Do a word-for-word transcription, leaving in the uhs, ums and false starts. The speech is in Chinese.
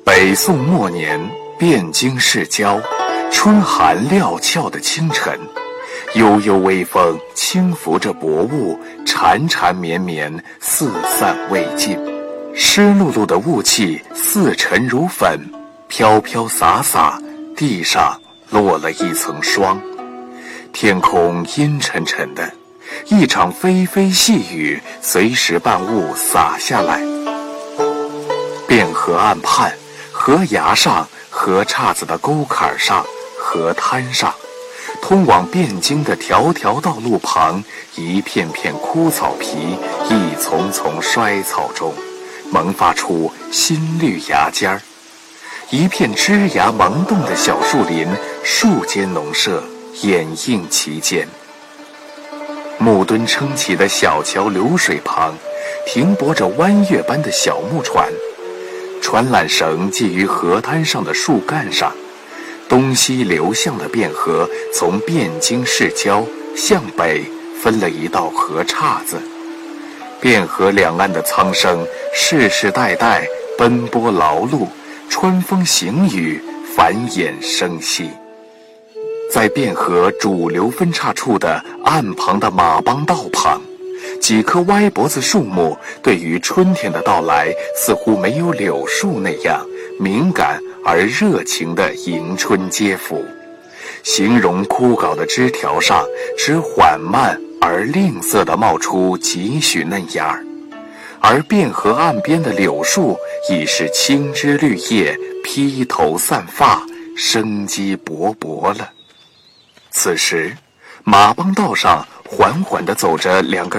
北宋末年，汴京市郊，春寒料峭的清晨，悠悠微风轻拂着薄雾，缠缠绵绵，四散未尽。湿漉漉的雾气似尘如粉，飘飘洒洒，地上落了一层霜。天空阴沉沉的，一场霏霏细雨随时伴雾洒下来。汴河岸畔，河崖上，河岔子的沟坎上，河滩上，通往汴京的条条道路旁，一片片枯草皮，一丛丛衰草中，萌发出新绿芽尖儿。一片枝芽萌动的小树林，树间农舍，掩映其间。木墩撑起的小桥流水旁，停泊着弯月般的小木船，船缆绳系于河滩上的树干上。东西流向的汴河从汴京市郊向北分了一道河岔子。汴河两岸的苍生世世代代奔波劳碌，穿风行雨，繁衍生息。在汴河主流分岔处的岸旁的马帮道旁，几棵歪脖子树木对于春天的到来似乎没有柳树那样敏感而热情地迎春接福，形容枯槁的枝条上只缓慢而吝啬地冒出几许嫩芽儿，而汴河岸边的柳树已是青枝绿叶，披头散发，生机勃勃了。此时马帮道上缓缓地走着两个